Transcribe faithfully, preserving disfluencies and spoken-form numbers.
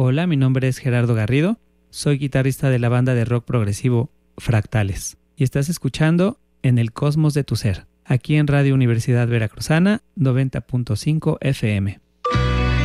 Hola, mi nombre es Gerardo Garrido, soy guitarrista de la banda de rock progresivo Fractales y estás escuchando En el Cosmos de tu Ser, aquí en Radio Universidad Veracruzana noventa punto cinco F M.